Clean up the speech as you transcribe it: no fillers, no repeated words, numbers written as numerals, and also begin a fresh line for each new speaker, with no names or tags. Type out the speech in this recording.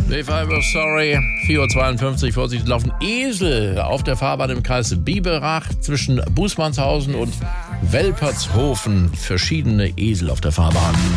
If I were sorry, 4.52 Uhr, Vorsicht, laufen Esel auf der Fahrbahn im Kreis Biberach zwischen Bußmannshausen und Welpertshofen. Verschiedene Esel auf der Fahrbahn.